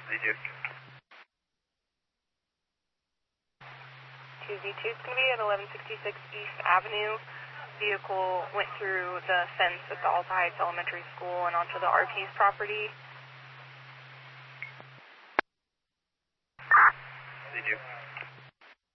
They do. 2Z2 is going to be at 1166 East Avenue. Vehicle went through the fence at the Alta Heights Elementary School and onto the RP's property. They do.